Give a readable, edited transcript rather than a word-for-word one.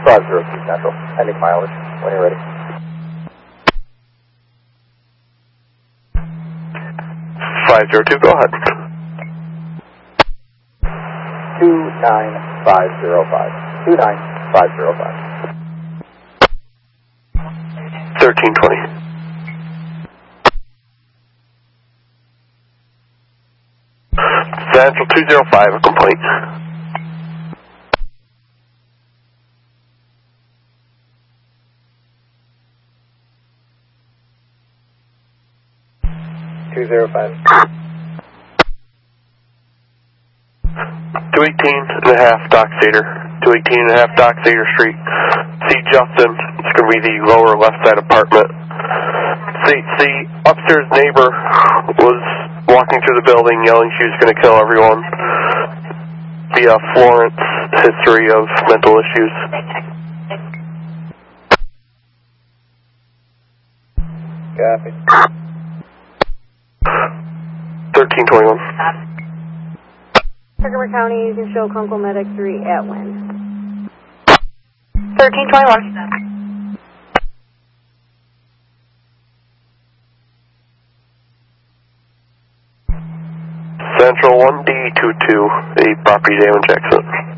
502 Central, pending mileage, when you're ready. 502, go ahead. 29505. 29505. 1320. Central 205, a complaint. Two 218.5 Dock Sater. 218.5 Dock Sater Street. See Justin. It's going to be the lower left side apartment. See, upstairs neighbor was walking through the building yelling she was going to kill everyone. Via Florence history of mental issues. Copy. 1321. Herkimer County, you can show Kunkel Medic 3 at Wind. 1321. Central 1D22, a property damage accident.